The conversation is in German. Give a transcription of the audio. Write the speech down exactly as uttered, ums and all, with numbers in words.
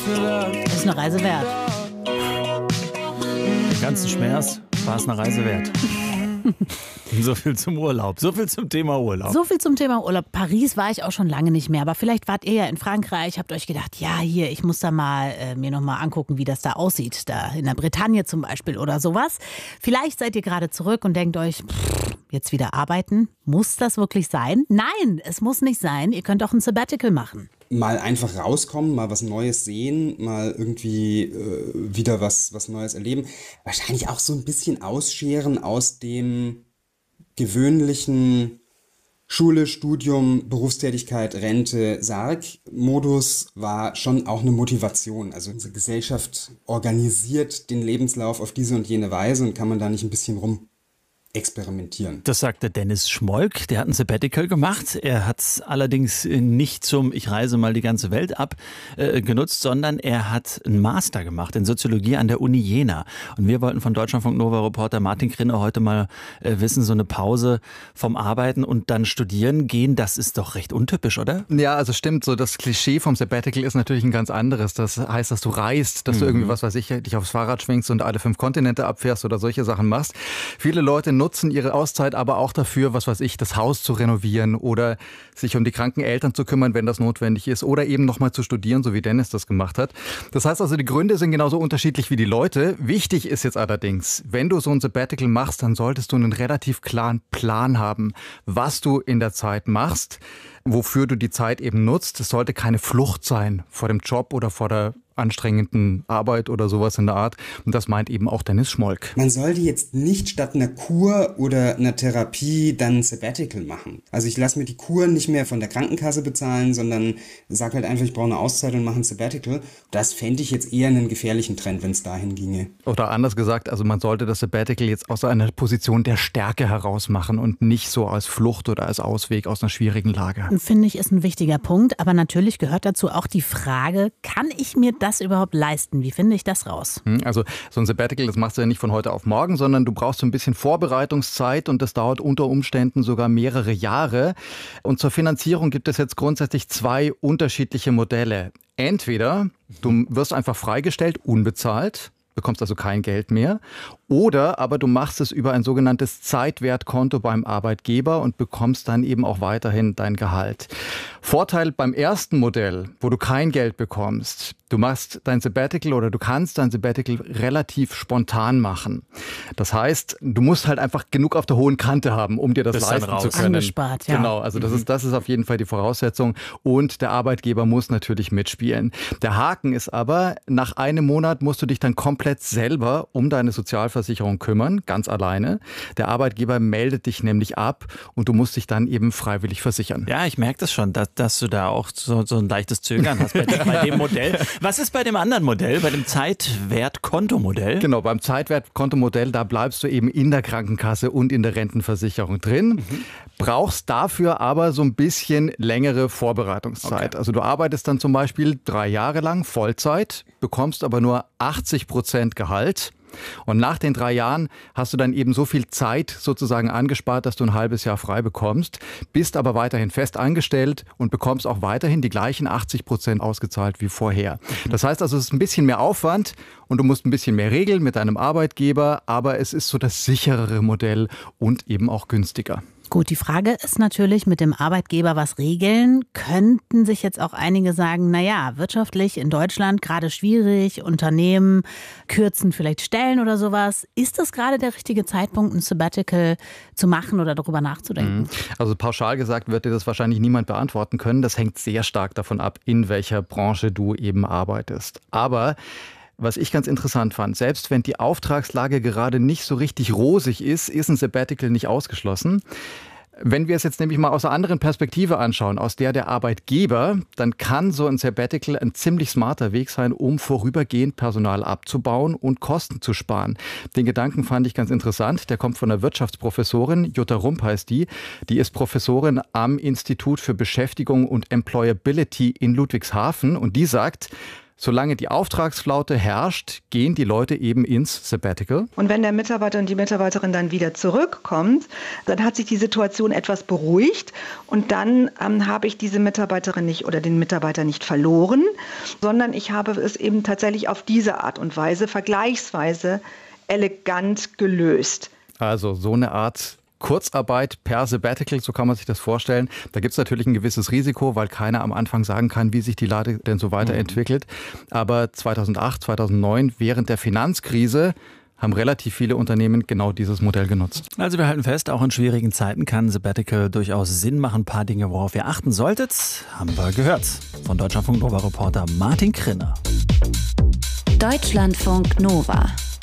Ist eine Reise wert. Den ganzen Schmerz war es eine Reise wert. So viel zum Urlaub, so viel zum Thema Urlaub. So viel zum Thema Urlaub. Paris war ich auch schon lange nicht mehr, aber vielleicht wart ihr ja in Frankreich, habt euch gedacht, ja hier, ich muss da mal äh, mir noch mal angucken, wie das da aussieht, da in der Bretagne zum Beispiel oder sowas. Vielleicht seid ihr gerade zurück und denkt euch, pff, jetzt wieder arbeiten, muss das wirklich sein? Nein, es muss nicht sein, ihr könnt auch ein Sabbatical machen. Mal einfach rauskommen, mal was Neues sehen, mal irgendwie äh, wieder was, was Neues erleben. Wahrscheinlich auch so ein bisschen ausscheren aus dem gewöhnlichen Schule, Studium, Berufstätigkeit, Rente, Sarg-Modus war schon auch eine Motivation. Also unsere Gesellschaft organisiert den Lebenslauf auf diese und jene Weise und kann man da nicht ein bisschen rum experimentieren. Das sagte Dennis Schmolk, der hat ein Sabbatical gemacht. Er hat es allerdings nicht zum Ich reise mal die ganze Welt ab äh, genutzt, sondern er hat einen Master gemacht in Soziologie an der Uni Jena. Und wir wollten von Deutschlandfunk Nova-Reporter Martin Krinner heute mal äh, wissen, so eine Pause vom Arbeiten und dann studieren gehen, das ist doch recht untypisch, oder? Ja, also stimmt, so das Klischee vom Sabbatical ist natürlich ein ganz anderes. Das heißt, dass du reist, dass mhm. du irgendwie, was weiß ich, dich aufs Fahrrad schwingst und alle fünf Kontinente abfährst oder solche Sachen machst. Viele Leute nutzen ihre Auszeit aber auch dafür, was weiß ich, das Haus zu renovieren oder sich um die kranken Eltern zu kümmern, wenn das notwendig ist, oder eben nochmal zu studieren, so wie Dennis das gemacht hat. Das heißt also, die Gründe sind genauso unterschiedlich wie die Leute. Wichtig ist jetzt allerdings, wenn du so ein Sabbatical machst, dann solltest du einen relativ klaren Plan haben, was du in der Zeit machst, wofür du die Zeit eben nutzt. Es sollte keine Flucht sein vor dem Job oder vor der anstrengenden Arbeit oder sowas in der Art. Und das meint eben auch Dennis Schmolk. Man sollte jetzt nicht statt einer Kur oder einer Therapie dann ein Sabbatical machen. Also ich lasse mir die Kur nicht mehr von der Krankenkasse bezahlen, sondern sage halt einfach, ich brauche eine Auszeit und mache ein Sabbatical. Das fände ich jetzt eher einen gefährlichen Trend, wenn es dahin ginge. Oder anders gesagt, also man sollte das Sabbatical jetzt aus einer Position der Stärke heraus machen und nicht so als Flucht oder als Ausweg aus einer schwierigen Lage. Finde ich, ist ein wichtiger Punkt. Aber natürlich gehört dazu auch die Frage, kann ich mir das überhaupt leisten? Wie finde ich das raus? Also so ein Sabbatical, das machst du ja nicht von heute auf morgen, sondern du brauchst so ein bisschen Vorbereitungszeit und das dauert unter Umständen sogar mehrere Jahre. Und zur Finanzierung gibt es jetzt grundsätzlich zwei unterschiedliche Modelle. Entweder du wirst einfach freigestellt, unbezahlt, bekommst also kein Geld mehr. Oder aber du machst es über ein sogenanntes Zeitwertkonto beim Arbeitgeber und bekommst dann eben auch weiterhin dein Gehalt. Vorteil beim ersten Modell, wo du kein Geld bekommst, du machst dein Sabbatical oder du kannst dein Sabbatical relativ spontan machen. Das heißt, du musst halt einfach genug auf der hohen Kante haben, um dir das, das leisten zu können. Angespart, ja. Genau, also das ist, das ist auf jeden Fall die Voraussetzung. Und der Arbeitgeber muss natürlich mitspielen. Der Haken ist aber, nach einem Monat musst du dich dann komplett selber um deine Sozialversicherung kümmern, ganz alleine. Der Arbeitgeber meldet dich nämlich ab und du musst dich dann eben freiwillig versichern. Ja, ich merke das schon, dass, dass du da auch so, so ein leichtes Zögern hast bei, bei dem Modell. Was ist bei dem anderen Modell, bei dem Zeitwertkontomodell? Genau, beim Zeitwertkontomodell, da bleibst du eben in der Krankenkasse und in der Rentenversicherung drin. Mhm. Brauchst dafür aber so ein bisschen längere Vorbereitungszeit. Okay. Also du arbeitest dann zum Beispiel drei Jahre lang Vollzeit, bekommst aber nur achtzig Prozent Gehalt. Und nach den drei Jahren hast du dann eben so viel Zeit sozusagen angespart, dass du ein halbes Jahr frei bekommst, bist aber weiterhin fest angestellt und bekommst auch weiterhin die gleichen achtzig Prozent ausgezahlt wie vorher. Das heißt also, es ist ein bisschen mehr Aufwand und du musst ein bisschen mehr regeln mit deinem Arbeitgeber, aber es ist so das sicherere Modell und eben auch günstiger. Gut, die Frage ist natürlich, mit dem Arbeitgeber was regeln. Könnten sich jetzt auch einige sagen, naja, wirtschaftlich in Deutschland gerade schwierig, Unternehmen kürzen vielleicht Stellen oder sowas. Ist das gerade der richtige Zeitpunkt, ein Sabbatical zu machen oder darüber nachzudenken? Also pauschal gesagt wird dir das wahrscheinlich niemand beantworten können. Das hängt sehr stark davon ab, in welcher Branche du eben arbeitest. Aber was ich ganz interessant fand, selbst wenn die Auftragslage gerade nicht so richtig rosig ist, ist ein Sabbatical nicht ausgeschlossen. Wenn wir es jetzt nämlich mal aus einer anderen Perspektive anschauen, aus der der Arbeitgeber, dann kann so ein Sabbatical ein ziemlich smarter Weg sein, um vorübergehend Personal abzubauen und Kosten zu sparen. Den Gedanken fand ich ganz interessant. Der kommt von einer Wirtschaftsprofessorin, Jutta Rump heißt die. Die ist Professorin am Institut für Beschäftigung und Employability in Ludwigshafen und die sagt, Solange die Auftragsflaute herrscht, gehen die Leute eben ins Sabbatical. Und wenn der Mitarbeiter und die Mitarbeiterin dann wieder zurückkommt, dann hat sich die Situation etwas beruhigt und dann ähm, habe ich diese Mitarbeiterin nicht oder den Mitarbeiter nicht verloren, sondern ich habe es eben tatsächlich auf diese Art und Weise vergleichsweise elegant gelöst. Also so eine Art Kurzarbeit per Sabbatical, so kann man sich das vorstellen. Da gibt es natürlich ein gewisses Risiko, weil keiner am Anfang sagen kann, wie sich die Lage denn so weiterentwickelt. Aber zweitausendacht, zweitausendneun, während der Finanzkrise, haben relativ viele Unternehmen genau dieses Modell genutzt. Also wir halten fest, auch in schwierigen Zeiten kann Sabbatical durchaus Sinn machen. Ein paar Dinge, worauf ihr achten solltet, haben wir gehört. Von Deutschlandfunk Nova Reporter Martin Krinner. Deutschlandfunk Nova.